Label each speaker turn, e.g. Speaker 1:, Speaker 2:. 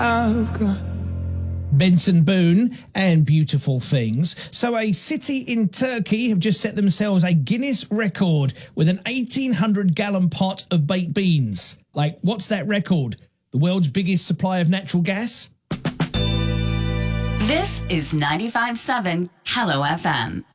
Speaker 1: I've got
Speaker 2: Benson Boone and Beautiful Things. So a city in Turkey have just set themselves a Guinness record with an 1,800-gallon pot of baked beans. Like, what's that record? The world's biggest supply of natural gas?
Speaker 3: This is 95.7 Hello FM.